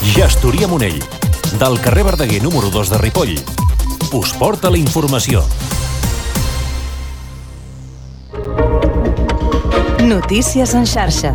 Gestoria Monell, del carrer Verdaguer número 2 de Ripoll. Us porta la informació. Notícies en xarxa.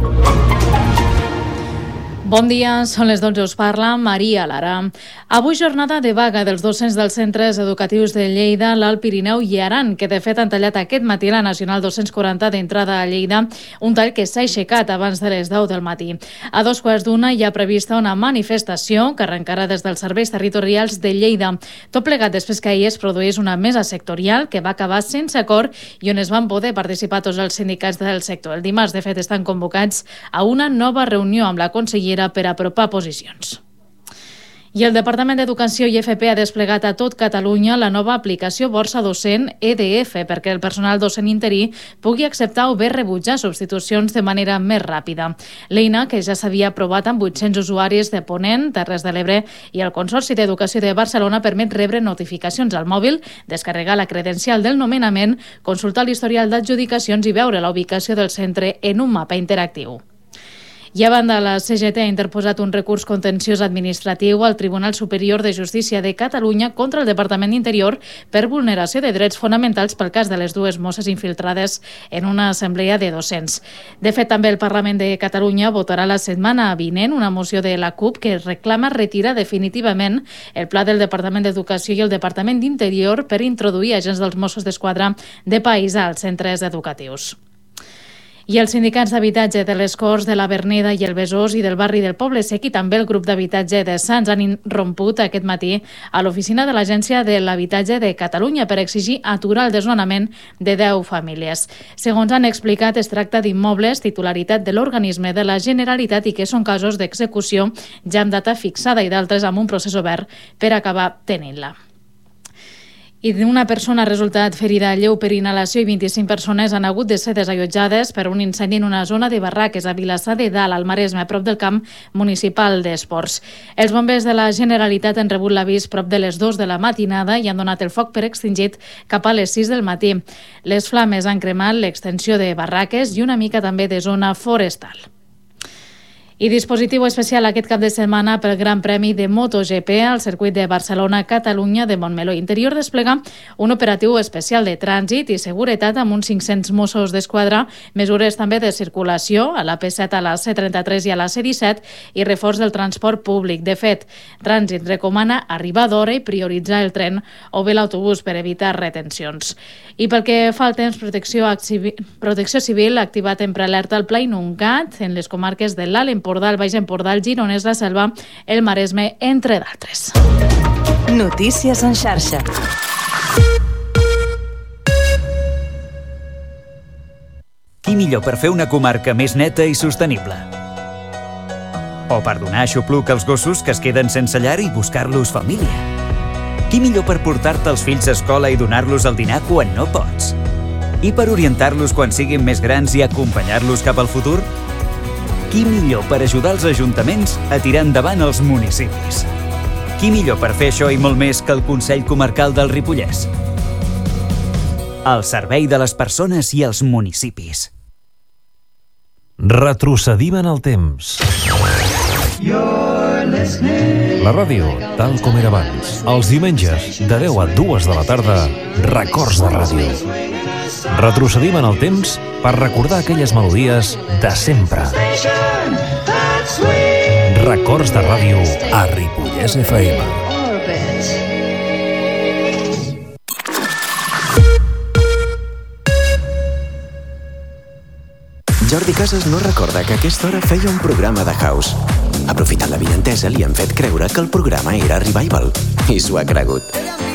Bon dia, són les 12, us parla Maria Lara. Avui jornada de vaga dels docents dels centres educatius de Lleida, l'Alt Pirineu i Aran, que de fet han tallat aquest matí la Nacional 240 d'entrada a Lleida, un tall que s'ha aixecat abans de les 10 del matí. A 2:15 hi ha prevista una manifestació que arrencarà des dels serveis territorials de Lleida. Tot plegat després que ahir es produís una mesa sectorial que va acabar sense acord i on es van poder participar tots els sindicats del sector. El dimarts, de fet, estan convocats a una nova reunió amb la consellera per apropar posicions. I el Departament d'Educació i FP ha desplegat a tot Catalunya la nova aplicació Borsa Docent EDF perquè el personal docent interí pugui acceptar o bé rebutjar substitucions de manera més ràpida. L'eina, que ja s'havia aprovat amb 800 usuaris de Ponent, Terres de l'Ebre i el Consorci d'Educació de Barcelona, permet rebre notificacions al mòbil, descarregar la credencial del nomenament, consultar l'historial d'adjudicacions i veure la ubicació del centre en un mapa interactiu. I a banda, la CGT ha interposat un recurs contenciós administratiu al Tribunal Superior de Justícia de Catalunya contra el Departament d'Interior per vulneració de drets fonamentals pel cas de les dues mosses infiltrades en una assemblea de docents. De fet, també el Parlament de Catalunya votarà la setmana vinent una moció de la CUP que reclama retirar definitivament el pla del Departament d'Educació i el Departament d'Interior per introduir agents dels Mossos d'Esquadra de país als centres educatius. I els sindicats d'habitatge de les Corts, de la Verneda i el Besòs i del barri del Poble Sec i també el grup d'habitatge de Sants han irromput aquest matí a l'oficina de l'Agència de l'Habitatge de Catalunya per exigir aturar el desnonament de 10 famílies. Segons han explicat, es tracta d'immobles titularitat de l'organisme de la Generalitat i que són casos d'execució ja amb data fixada i d'altres amb un procés obert per acabar tenint-la. I una persona ha resultat ferida lleu per inhalació i 25 persones han hagut de ser desallotjades per un incendi en una zona de barraques a Vilassar de Dalt, al Maresme, a prop del camp municipal d'esports. Els bombers de la Generalitat han rebut l'avís prop de les 2 de la matinada i han donat el foc per extingit cap a les 6 del matí. Les flames han cremat l'extensió de barraques i una mica també de zona forestal. I dispositiu especial aquest cap de setmana pel Gran Premi de MotoGP al circuit de Barcelona-Catalunya de Montmeló. Interior desplega un operatiu especial de trànsit i seguretat amb uns 500 Mossos d'Esquadra, mesures també de circulació a la P7, a la C33 i a la C17 i reforç del transport públic. De fet, Trànsit recomana arribar d'hora i prioritzar el tren o bé l'autobús per evitar retencions. I pel que fa al temps, Protecció Civil ha activat en prealerta el Pla Inundat en les comarques de l'Alt Empordà, el Baix Empordà, el Gironès, la Selva, el Maresme, entre d'altres. Notícies en xarxa. Qui millor per fer una comarca més neta i sostenible? O per donar aixopluc als gossos que es queden sense llar i buscar-los família? Qui millor per portar-te els fills a escola i donar-los el dinar quan no pots? I per orientar-los quan siguin més grans i acompanyar-los cap al futur? Qui millor per ajudar els ajuntaments a tirar endavant els municipis? Qui millor per fer això i molt més que el Consell Comarcal del Ripollès? Al servei de les persones i els municipis. Retrocedim en el temps. La ràdio, tal com era abans. Els diumenges, de 10 a 2 de la tarda, Records de Ràdio. Retrocedim en el temps per recordar aquelles melodies de sempre. Records de Ràdio a Ripollès FM. Jordi Casas no recorda que a aquesta hora feia un programa de house. Aprofitant l'avinentesa, li han fet creure que el programa era Revival. I s'ho ha cregut.